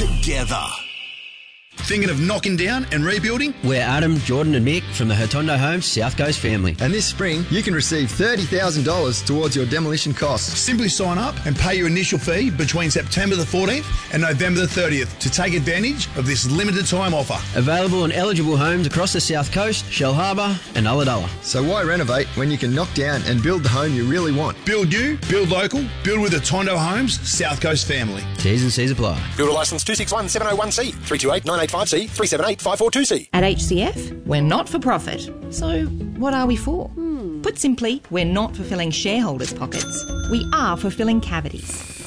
together. Thinking of knocking down and rebuilding? We're Adam, Jordan and Mick from the Hotondo Homes South Coast family. And this spring, you can receive $30,000 towards your demolition costs. Simply sign up and pay your initial fee between September the 14th and November the 30th to take advantage of this limited time offer. Available on eligible homes across the South Coast, Shell Harbour and Ulladulla. So why renovate when you can knock down and build the home you really want? Build new, build local, build with the Hotondo Homes South Coast family. T's and C's apply. Builder licence 261701C, 328-985C, 378-542C. At HCF, we're not for profit. So what are we for? Put simply, we're not for filling shareholders' pockets. We are for filling cavities.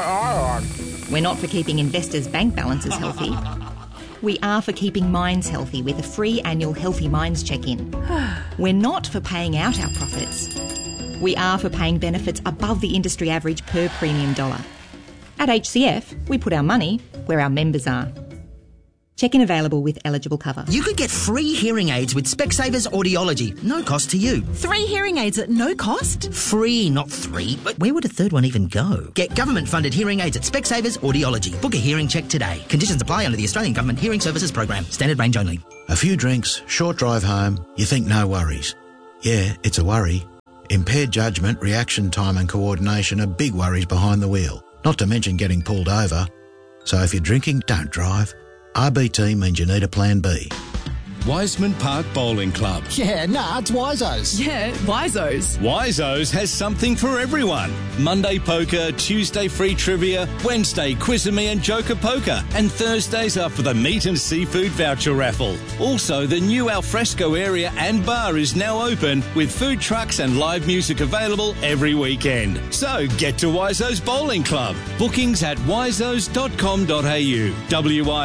We're not for keeping investors' bank balances healthy. We are for keeping minds healthy with a free annual Healthy Minds check-in. We're not for paying out our profits. We are for paying benefits above the industry average per premium dollar. At HCF, we put our money where our members are. Check-in available with eligible cover. You could get free hearing aids with Specsavers Audiology. No cost to you. 3 hearing aids at no cost? Free, not 3. But where would a third one even go? Get government-funded hearing aids at Specsavers Audiology. Book a hearing check today. Conditions apply under the Australian Government Hearing Services Program. Standard range only. A few drinks, short drive home, you think no worries. Yeah, it's a worry. Impaired judgment, reaction time and coordination are big worries behind the wheel. Not to mention getting pulled over. So if you're drinking, don't drive. RBT means you need a plan B. Wiseman Park Bowling Club. Yeah, it's Wizo's. Yeah, Wizo's. Wizo's has something for everyone. Monday poker, Tuesday free trivia, Wednesday Quiz-A-Me and Joker poker, and Thursdays are for the meat and seafood voucher raffle. Also, the new alfresco area and bar is now open with food trucks and live music available every weekend. So get to Wizo's Bowling Club. Bookings at wisos.com.au.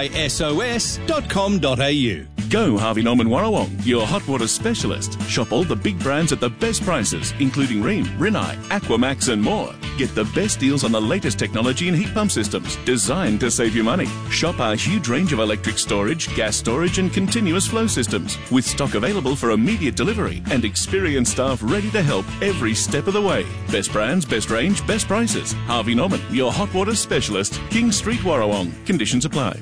wisos.com.au. Go Harvey Norman Warrawong, your hot water specialist. Shop all the big brands at the best prices, including Rheem, Rinnai, Aquamax and more. Get the best deals on the latest technology and heat pump systems, designed to save you money. Shop our huge range of electric storage, gas storage and continuous flow systems, with stock available for immediate delivery and experienced staff ready to help every step of the way. Best brands, best range, best prices. Harvey Norman, your hot water specialist. King Street, Warrawong. Conditions apply.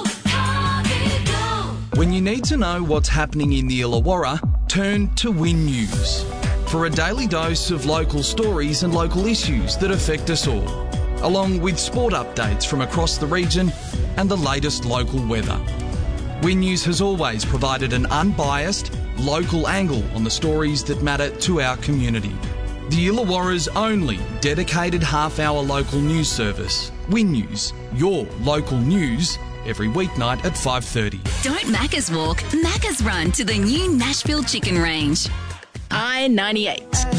When you need to know what's happening in the Illawarra, turn to Win News for a daily dose of local stories and local issues that affect us all, along with sport updates from across the region and the latest local weather. Win News has always provided an unbiased, local angle on the stories that matter to our community. The Illawarra's only dedicated half-hour local news service. Win News, your local news, every weeknight at 5:30. Don't Macca's walk, Macca's run to the new Nashville Chicken Range. I-98.